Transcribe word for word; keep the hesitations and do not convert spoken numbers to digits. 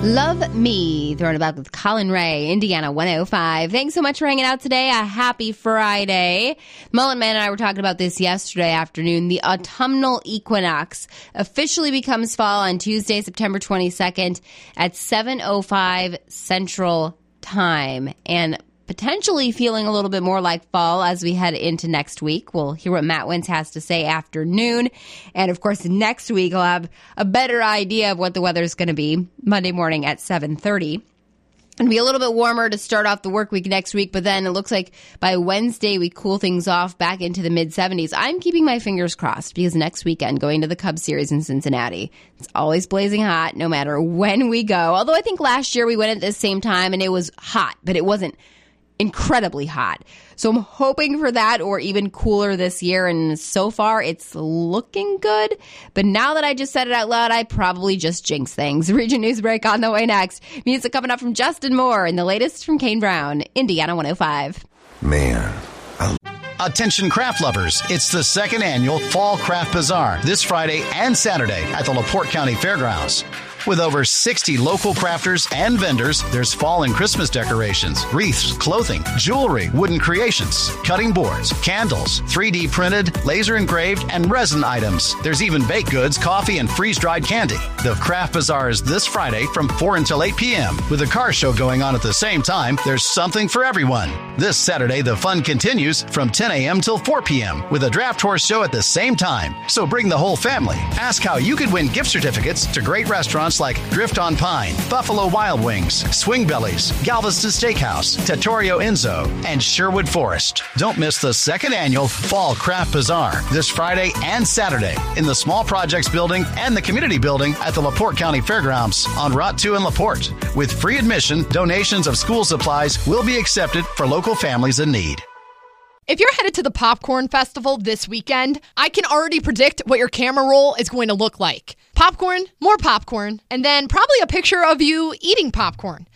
Love Me, throwing it back with Colin Ray, Indiana one oh five. Thanks so much for hanging out today. A happy Friday. Mullen Man and I were talking about this yesterday afternoon. The autumnal equinox officially becomes fall on Tuesday, September twenty-second at seven oh five Central Time. And potentially feeling a little bit more like fall as we head into next week. We'll hear what Matt Wentz has to say afternoon. And, of course, next week I'll have a better idea of what the weather is going to be Monday morning at seven thirty. It'll be a little bit warmer to start off the work week next week, but then it looks like by Wednesday we cool things off back into the mid-seventies. I'm keeping my fingers crossed because next weekend, going to the Cubs series in Cincinnati, it's always blazing hot no matter when we go. Although I think last year we went at the same time and it was hot, but it wasn't incredibly hot. So I'm hoping for that or even cooler this year. And so far, it's looking good. But now that I just said it out loud, I probably just jinx things. Region News Break on the way next. Music coming up from Justin Moore and the latest from Kane Brown, Indiana one oh five. Man. I- Attention craft lovers, it's the second annual Fall Craft Bazaar this Friday and Saturday at the LaPorte County Fairgrounds. With over sixty local crafters and vendors, there's fall and Christmas decorations, wreaths, clothing, jewelry, wooden creations, cutting boards, candles, three D printed, laser engraved, and resin items. There's even baked goods, coffee, and freeze-dried candy. The Craft Bazaar is this Friday from four until eight p.m. With a car show going on at the same time, there's something for everyone. This Saturday, the fun continues from ten a.m. till four p.m. with a draft horse show at the same time. So bring the whole family. Ask how you could win gift certificates to great restaurants like Drift on Pine, Buffalo Wild Wings, Swing Bellies, Galveston Steakhouse, Trattoria Enzo, and Sherwood Forest. Don't miss the second annual Fall Craft Bazaar this Friday and Saturday in the Small Projects Building and the Community Building at the LaPorte County Fairgrounds on Route two in LaPorte. With free admission, donations of school supplies will be accepted for local families in need. If you're headed to the Popcorn Festival this weekend, I can already predict what your camera roll is going to look like. Popcorn, more popcorn, and then probably a picture of you eating popcorn.